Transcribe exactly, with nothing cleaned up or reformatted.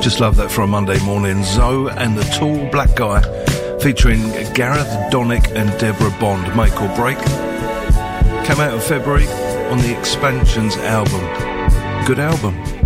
Just love that for a Monday morning. Zoe and the Tall Black Guy, featuring Gareth Donick and Deborah Bond, Make or Break. Came out in February on the Expansions album. Good album.